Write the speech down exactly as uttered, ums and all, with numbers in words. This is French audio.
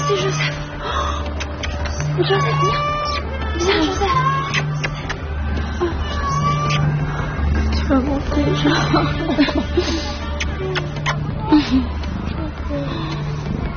c'est Joseph. Oh, Joseph, viens. Viens, Joseph. Oh. Tu vas monter, Joseph.